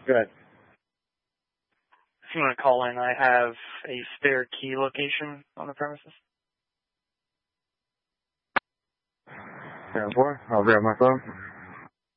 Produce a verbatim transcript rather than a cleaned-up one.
Good. If you want to call in, I have a spare key location on the premises. ten four, I'll grab my phone.